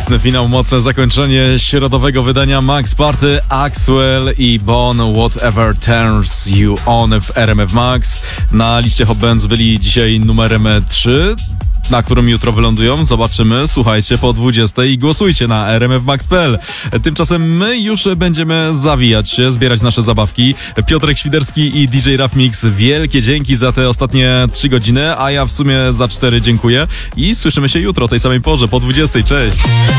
Mocny finał, mocne zakończenie środowego wydania Max Party. Axwell i Bon, Whatever Turns You On w RMF Max. Na liście Hot Bands byli dzisiaj numerem 3, na którym jutro wylądują. Zobaczymy, słuchajcie, po 20 i głosujcie na rmfmax.pl. Tymczasem my już będziemy zawijać się, zbierać nasze zabawki. Piotrek Świderski i DJ Raf Mix, wielkie dzięki za te ostatnie 3 godziny, a ja w sumie za 4 dziękuję i słyszymy się jutro o tej samej porze, po 20. Cześć!